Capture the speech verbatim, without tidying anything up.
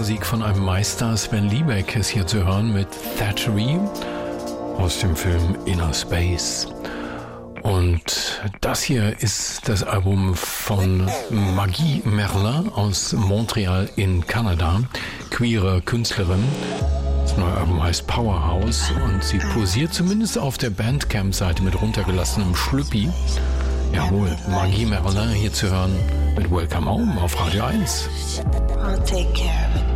Musik von einem Meister. Sven Liebeck ist hier zu hören mit Thatchery aus dem Film Inner Space. Und das hier ist das Album von Maggie Merlin aus Montreal in Kanada, queere Künstlerin. Das neue Album heißt Powerhouse und sie posiert zumindest auf der Bandcamp-Seite mit runtergelassenem Schlüppi. Jawohl, Maggie Merlin hier zu hören mit Welcome Home auf Radio eins. I'll take care of it.